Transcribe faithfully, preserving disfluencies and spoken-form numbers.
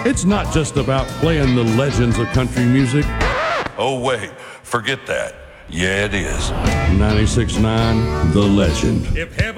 It's not just about playing the legends of country music. Oh, wait, forget that. Yeah, it is. ninety-six point nine The Legend. If heaven